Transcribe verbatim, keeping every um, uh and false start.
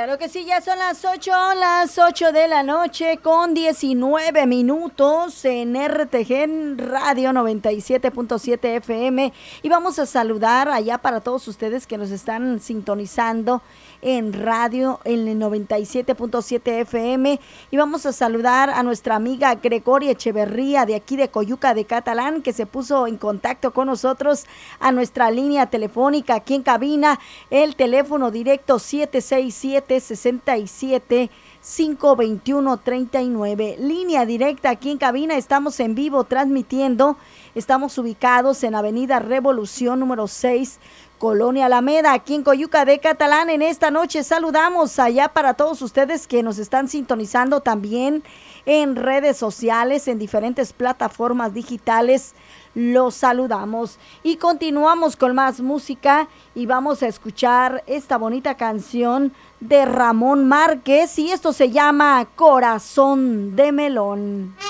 Claro que sí, ya son las ocho, las ocho de la noche con diecinueve minutos en R T G Radio noventa y siete punto siete F M y vamos a saludar allá para todos ustedes que nos están sintonizando en radio en el noventa y siete punto siete F M y vamos a saludar a nuestra amiga Gregoria Echeverría de aquí de Coyuca de Catalán que se puso en contacto con nosotros a nuestra línea telefónica aquí en cabina, el teléfono directo siete seis siete, seis siete, cinco dos uno, tres nueve, línea directa aquí en cabina. Estamos en vivo transmitiendo, estamos ubicados en Avenida Revolución número seis, Colonia Alameda, aquí en Coyuca de Catalán. En esta noche saludamos allá para todos ustedes que nos están sintonizando también en redes sociales, en diferentes plataformas digitales. Los saludamos y continuamos con más música y vamos a escuchar esta bonita canción de Ramón Márquez y esto se llama Corazón de Melón.